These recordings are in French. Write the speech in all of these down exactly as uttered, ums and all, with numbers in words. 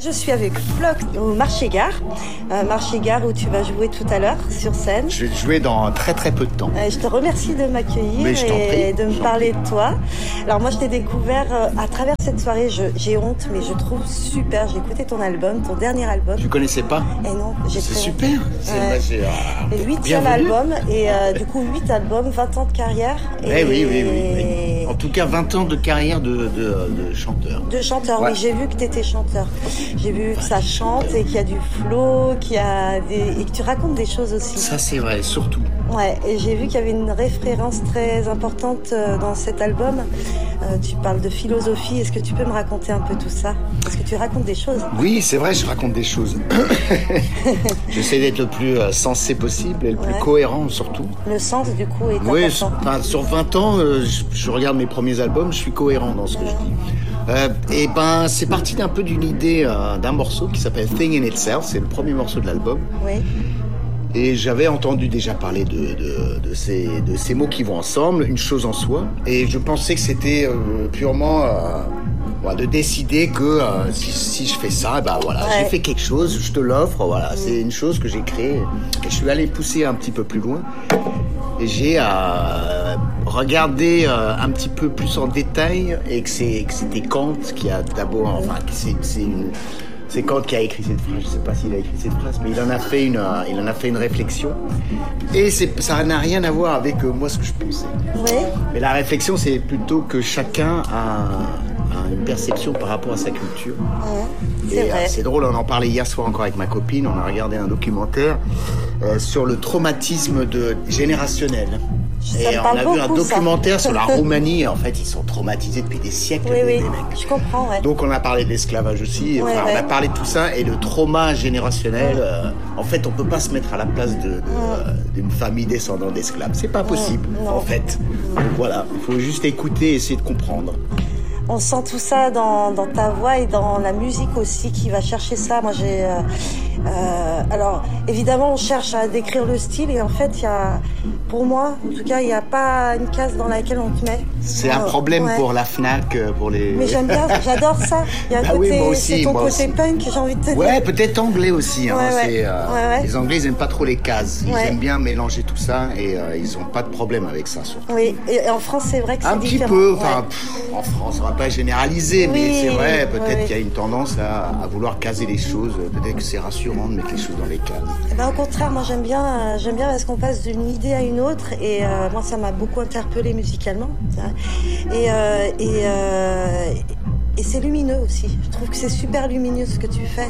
Je suis avec Flock au Marché-Gare, euh, Marché-Gare où tu vas jouer tout à l'heure sur scène. Je vais jouer dans très très peu de temps. Euh, je te remercie de m'accueillir et de me parler de toi. Alors moi je t'ai découvert euh, à travers cette soirée, je, j'ai honte mais je trouve super, j'ai écouté ton album, ton dernier album. Tu connaissais pas? Et non, j'ai C'est très super, c'est ouais. moi, j'ai, euh, et huitième album et euh, du coup huit albums, vingt ans de carrière. Et... Eh oui, oui, oui, oui. En tout cas vingt ans de carrière de, de, de chanteur. De chanteur, ouais. Oui, j'ai vu que tu étais chanteur. J'ai vu que ça chante et qu'il y a du flow, qu'il y a des... et que tu racontes des choses aussi. Ça c'est vrai, surtout. Ouais, et j'ai vu qu'il y avait une référence très importante dans cet album. Euh, tu parles de philosophie. Est-ce que tu peux me raconter un peu tout ça? Est-ce que tu racontes des choses? Oui, c'est vrai, je raconte des choses. J'essaie d'être le plus sensé possible et le plus ouais. cohérent surtout. Le sens du coup est oui, important. Enfin, sur vingt ans, euh, je, je regarde mes premiers albums, je suis cohérent dans ce ouais. que je dis. Euh, et ben, c'est parti d'un peu d'une idée euh, d'un morceau qui s'appelle Thing in Itself. C'est le premier morceau de l'album. Oui. Et j'avais entendu déjà parler de, de, de, ces, de ces mots qui vont ensemble, une chose en soi. Et je pensais que c'était euh, purement euh, voilà, de décider que euh, si, si je fais ça, ben voilà, ouais. j'ai fait quelque chose, je te l'offre. Voilà, mmh. c'est une chose que j'ai créée. Et je suis allé pousser un petit peu plus loin. Et j'ai euh, regardé euh, un petit peu plus en détail et que, c'est, que c'était Kant qui a d'abord, enfin, c'est, c'est une... C'est Kant qui a écrit cette phrase. Je ne sais pas s'il a écrit cette phrase, mais il en a fait une, euh, il en a fait une réflexion. Et c'est, ça n'a rien à voir avec euh, moi ce que je pensais. Oui. Mais la réflexion, c'est plutôt que chacun a, a une perception par rapport à sa culture. Ouais, c'est et vrai. Euh, c'est drôle, on en parlait hier soir encore avec ma copine. On a regardé un documentaire euh, sur le traumatisme de, générationnel. Ça et on a beaucoup, vu un documentaire ça. sur la Roumanie. En fait, ils sont traumatisés depuis des siècles. Oui, les, oui, les mecs. je comprends. Ouais. Donc, on a parlé de l'esclavage aussi. Ouais, enfin, ouais. On a parlé de tout ça. Et le trauma générationnel, ouais. euh, en fait, on peut pas se mettre à la place de, de, ouais. euh, d'une famille descendante d'esclaves. C'est pas possible, ouais. en fait. Donc, voilà, il faut juste écouter et essayer de comprendre. On sent tout ça dans, dans ta voix et dans la musique aussi qui va chercher ça. Moi, j'ai... Euh, euh, alors, évidemment, on cherche à décrire le style et en fait, il y a... Pour moi, en tout cas, il n'y a pas une case dans laquelle on te met. C'est euh, un problème ouais. pour la Fnac, pour les... Mais j'aime bien, j'adore ça. Il y a un bah côté... Oui, moi aussi, c'est ton moi côté aussi. Punk, j'ai envie de te dire. Ouais, peut-être anglais aussi. Hein, ouais, ouais. C'est, euh, ouais, ouais. Les Anglais, ils n'aiment pas trop les cases. Ils ouais. aiment bien mélanger tout ça et euh, ils n'ont pas de problème avec ça, surtout. Oui, et en France, c'est vrai que c'est un différent. Un petit peu, enfin, ouais. pff, en France, on ne va pas généraliser, oui, mais c'est vrai, peut-être ouais, qu'il y a une tendance à, à vouloir caser les choses. Peut-être que c'est rassurant de mettre les choses dans les cases. Eh ben, au contraire, moi, j'aime bien, euh, j'aime bien parce qu'on passe d'une idée à une autre et euh, moi, ça m'a beaucoup interpellée musicalement. Et, euh, et, euh, et c'est lumineux aussi. Je trouve que c'est super lumineux ce que tu fais.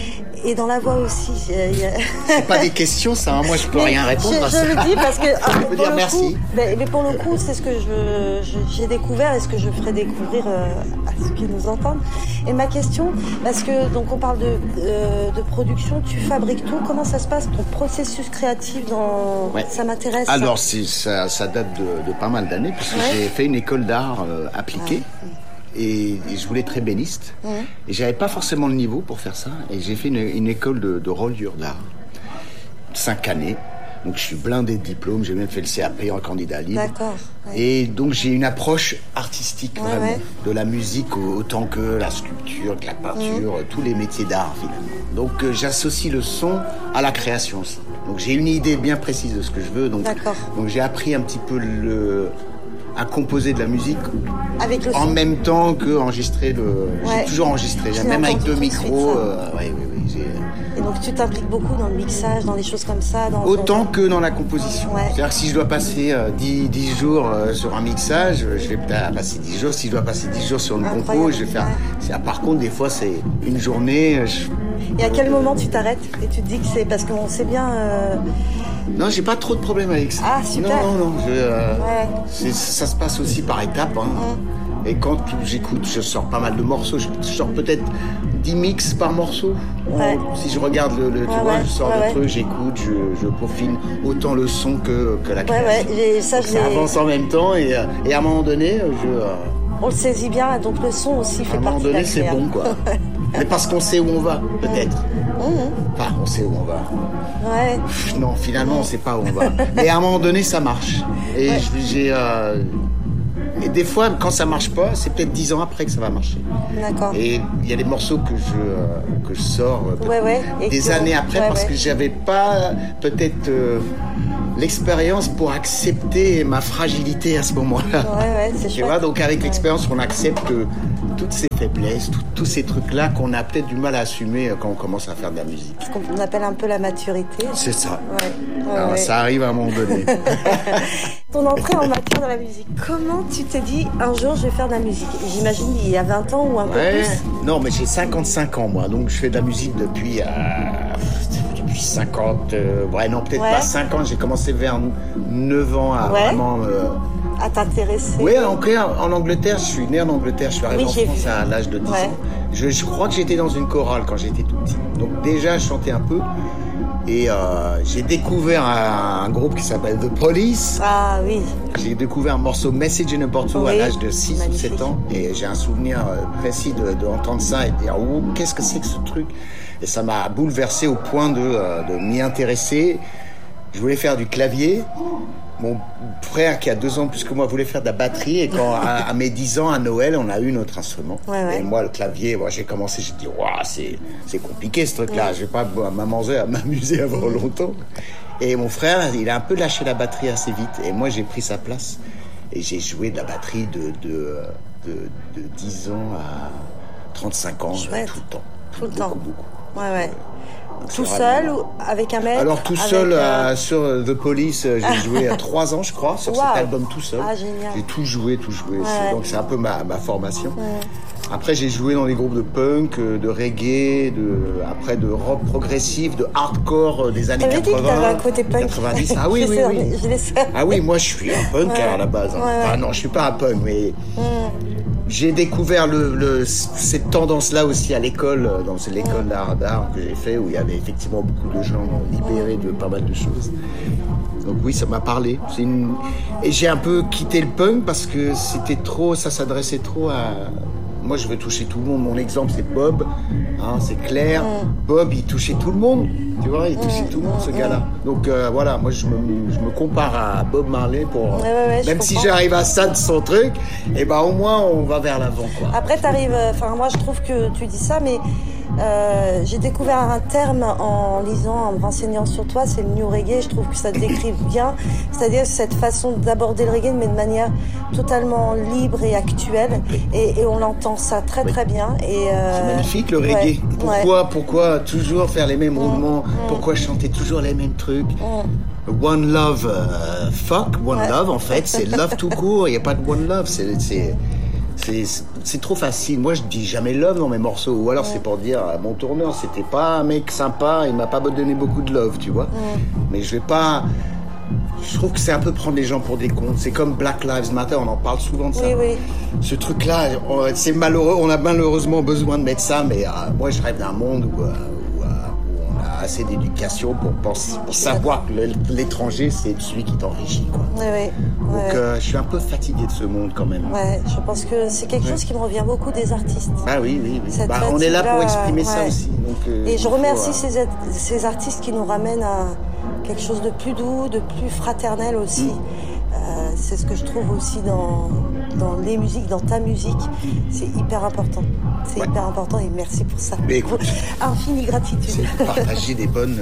Et dans la voix aussi. A... C'est pas des questions, ça. Hein. Moi, je peux mais rien répondre je, à ça. Je le dis parce que. Je peux dire coup, merci. Mais, mais pour le coup, c'est ce que je, je, j'ai découvert et ce que je ferai découvrir euh, à ceux qui nous entendent. Et ma question, parce que donc on parle de, euh, de production, tu fabriques tout. Comment ça se passe ton processus créatif dans ouais. Ça m'intéresse. Alors, c'est, ça, ça date de, de pas mal d'années puisque ouais. j'ai fait une école d'art euh, appliquée. Ouais. Et, et je voulais être ébéniste. Mmh. Et j'avais pas forcément le niveau pour faire ça. Et j'ai fait une, une école de, de reliure d'art. Cinq années. Donc je suis blindé de diplômes. J'ai même fait le C A P en candidat libre. D'accord. Ouais. Et donc j'ai une approche artistique ouais, vraiment. Ouais. De la musique autant que la sculpture, que la peinture, mmh. tous les métiers d'art finalement. Donc euh, j'associe le son à la création aussi. Donc j'ai une idée bien précise de ce que je veux. Donc, D'accord. donc j'ai appris un petit peu le... à composer de la musique avec le en son. Même temps que enregistrer le. Ouais. J'ai toujours enregistré, j'ai même avec deux micros. Euh, ouais, oui, oui, j'ai... Et donc tu t'impliques beaucoup dans le mixage, dans les choses comme ça. Dans, Autant dans... que dans la composition. Ouais. C'est-à-dire que si je dois passer euh, dix, dix jours euh, sur un mixage, je vais peut-être passer dix jours. Si je dois passer dix jours sur une Incroyable. compo, je vais faire. Ouais. C'est... Par contre, des fois, c'est une journée. Je... Et à quel moment tu t'arrêtes et tu te dis que c'est parce qu'on sait bien. Euh... Non, j'ai pas trop de problèmes avec ça. Ah, super. Non, non, non. Je, euh, ouais. c'est, ça se passe aussi par étapes. Hein. Mmh. Et quand j'écoute, je sors pas mal de morceaux. Je sors peut-être dix mix par morceau. Ouais. Si je regarde le, le tu ouais, vois, ouais. je sors ouais, le ouais. truc, j'écoute, je, je peaufine autant le son que, que la création. Ouais, ouais. Et ça, ça avance en même temps et, et à un moment donné, je... Euh, on le saisit bien, donc le son aussi fait partie de la À un moment donné, c'est bon, quoi. Mais parce qu'on sait où on va, peut-être. Mmh. Enfin, on sait où on va. Ouais. Pff, non, finalement, on sait pas où on va. Mais à un moment donné, ça marche. Et ouais. j'ai... Euh, Et des fois, quand ça marche pas, c'est peut-être dix ans après que ça va marcher. D'accord. Et il y a des morceaux que je, euh, que je sors euh, ouais, ouais. des que... années après ouais, parce ouais. que j'avais pas peut-être euh, l'expérience pour accepter ma fragilité à ce moment-là. Ouais, ouais, c'est tu chouette. vois, donc avec ouais. l'expérience, on accepte euh, toutes ces faiblesses, tout, tous ces trucs-là qu'on a peut-être du mal à assumer quand on commence à faire de la musique. Ce qu'on appelle un peu la maturité. C'est ça. Ouais. Ouais, Alors, ouais. Ça arrive à un moment donné. Ton entrée en matière de la musique. Comment tu t'es dit un jour je vais faire de la musique? J'imagine il y a vingt ans ou un ouais. peu plus. Non, mais j'ai cinquante-cinq ans moi, donc je fais de la musique depuis euh, depuis cinquante. Euh, ouais, non, peut-être ouais. pas cinq ans. J'ai commencé vers neuf ans à ouais. vraiment. Euh, à t'intéresser. Oui, en, en Angleterre, je suis né en Angleterre, je suis arrivé oui, en France vu. à l'âge de dix ouais. ans. Je, je crois que j'étais dans une chorale quand j'étais tout petit. Donc déjà, je chantais un peu. Et euh, j'ai découvert un, un groupe qui s'appelle The Police. Ah oui. J'ai découvert un morceau Message in a Bottle oui. à l'âge de six ou sept ans. Et j'ai un souvenir précis de, de entendre ça et de dire oh, qu'est-ce que c'est que ce truc? Et ça m'a bouleversé au point de, de m'y intéresser. Je voulais faire du clavier. Mon frère, qui a deux ans plus que moi, voulait faire de la batterie. Et quand, à, à mes dix ans, à Noël, on a eu notre instrument. Ouais, ouais. Et moi, le clavier, moi, j'ai commencé, j'ai dit, waouh, c'est, c'est compliqué ce truc-là. Ouais. Je vais pas m'amuser à m'amuser avant longtemps. Et mon frère, il a un peu lâché la batterie assez vite. Et moi, j'ai pris sa place. Et j'ai joué de la batterie de, de, de, de dix ans à trente-cinq ans. Chouette. Tout le temps. Tout le beaucoup, temps. Beaucoup. Ouais, ouais. Donc tout seul ou avec un mec? Alors tout seul avec, euh... euh, sur The Police, euh, j'ai joué à trois ans je crois sur wow. cet album tout seul. Ah, génial. J'ai tout joué, tout joué. Ouais. C'est, donc c'est un peu ma, ma formation. Ouais. Après j'ai joué dans des groupes de punk, de reggae, de après de rock progressif, de hardcore des années t'avais quatre-vingts. Dit que t'avais un côté punk. quatre-vingt-dix. Ah oui oui oui. Je l'ai ah oui moi je suis un punk ouais. à la base. Hein. Ouais, ouais. Enfin non je suis pas un punk mais. Mm. J'ai découvert le, le, cette tendance-là aussi à l'école, dans l'école d'art, d'art que j'ai fait, où il y avait effectivement beaucoup de gens libérés de pas mal de choses. Donc oui, ça m'a parlé. C'est une... Et j'ai un peu quitté le punk parce que c'était trop, ça s'adressait trop à... Moi, je veux toucher tout le monde. Mon exemple, c'est Bob. Hein, c'est clair. Mm. Bob, il touchait tout le monde. Tu vois, il touchait mm. tout le monde, ce mm. gars-là. Donc euh, voilà, moi, je me, je me compare à Bob Marley pour... Ouais, ouais, ouais, même si j'arrive à ça de son truc, et ben au moins, on va vers l'avant, quoi. Après, t'arrives... Enfin, moi, je trouve que tu dis ça, mais... Euh, j'ai découvert un terme en lisant, en me renseignant sur toi, c'est le new reggae. Je trouve que ça te décrit bien, c'est-à-dire cette façon d'aborder le reggae mais de manière totalement libre et actuelle. Et, et on l'entend ça très très bien. Et euh, c'est magnifique le reggae. Ouais, pourquoi, ouais. pourquoi toujours faire les mêmes mmh, roulements mmh. Pourquoi chanter toujours les mêmes trucs mmh. One love, uh, fuck, one ouais. love en fait, c'est love tout court. Il n'y a pas de one love, c'est, c'est... C'est, c'est trop facile. Moi, je dis jamais love dans mes morceaux. Ou alors, ouais. c'est pour dire, mon tourneur, c'était pas un mec sympa, il m'a pas donné beaucoup de love, tu vois. Ouais. Mais je vais pas... Je trouve que c'est un peu prendre les gens pour des cons. C'est comme Black Lives Matter, on en parle souvent de ça. Oui, oui. Ce truc-là, c'est malheureux, on a malheureusement besoin de mettre ça, mais euh, moi, je rêve d'un monde où... Euh, assez d'éducation pour, penser, pour savoir que l'étranger c'est celui qui t'enrichit quoi. Ouais, ouais, donc ouais. Euh, je suis un peu fatigué de ce monde quand même. Ouais, je pense que c'est quelque ouais. chose qui me revient beaucoup des artistes. Ah oui oui, oui. Bah, on est là pour exprimer ouais. ça aussi donc, euh, et je remercie faut, ces, ces artistes qui nous ramènent à quelque chose de plus doux, de plus fraternel aussi. Mm. Euh, c'est ce que je trouve aussi dans, dans les musiques, dans ta musique. C'est hyper important. C'est ouais. hyper important et merci pour ça. Mais écoute, infinie gratitude. C'est partager des bonnes...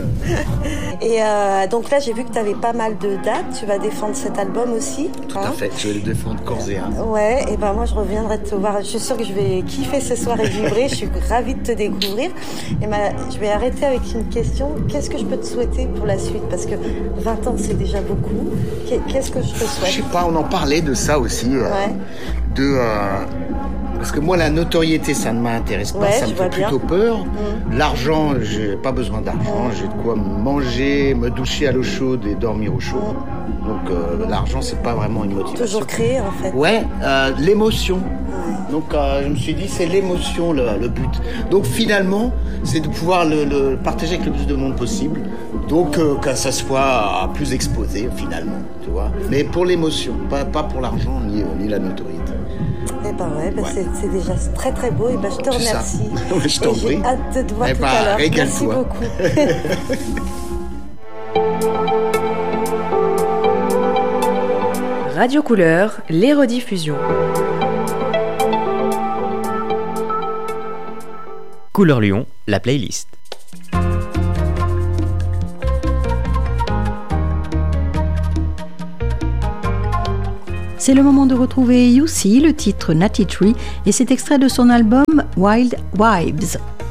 Et euh, donc là, j'ai vu que tu avais pas mal de dates. Tu vas défendre cet album aussi. Tout hein. à fait, je vais le défendre corps et âme. Ouais, et ben moi, je reviendrai te voir. Je suis sûre que je vais kiffer ce soir et vibrer. Je suis ravie de te découvrir. Et ben, je vais arrêter avec une question. Qu'est-ce que je peux te souhaiter pour la suite? Parce que vingt ans, c'est déjà beaucoup. Qu'est-ce que je te souhaite? Je sais pas, on en parlait de ça aussi. Euh, ouais. De... Euh, Parce que moi, la notoriété, ça ne m'intéresse pas, ouais, ça me fait plutôt bien. peur. Mmh. L'argent, j'ai pas besoin d'argent, mmh. j'ai de quoi manger, me doucher à l'eau chaude et dormir au chaud. Mmh. Donc euh, l'argent, c'est pas vraiment une motivation. Toujours créer, en fait. Ouais, euh, l'émotion. Mmh. Donc euh, je me suis dit, c'est l'émotion le, le but. Donc finalement, c'est de pouvoir le, le partager avec le plus de monde possible. Donc euh, que ça soit plus exposé, finalement, tu vois. Mais pour l'émotion, pas, pas pour l'argent ni, ni la notoriété. Eh ben ouais, ben ouais. C'est, c'est déjà très très beau. Et ben je te remercie. Je t'en prie. J'ai hâte de te voir eh tout ben, à l'heure. Régale-toi. Merci beaucoup. Radio Couleur, les rediffusions. Couleur Lyon, la playlist. C'est le moment de retrouver You See, le titre Natty Tree, et c'est extrait de son album Wild Vibes.